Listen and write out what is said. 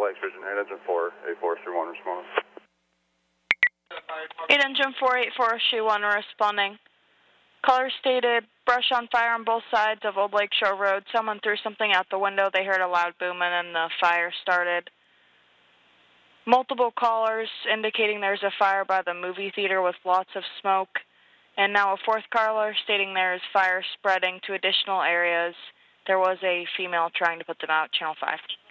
Lakes Region, 8 Engine 4, 8431 responding. 8 Engine 48431 responding. Caller stated, brush on fire on both sides of Old Lake Shore Road. Someone threw something out the window. They heard a loud boom and then the fire started. Multiple callers indicating there's a fire by the movie theater with lots of smoke. And now a fourth caller stating there is fire spreading to additional areas. There was a female trying to put them out. Channel 5.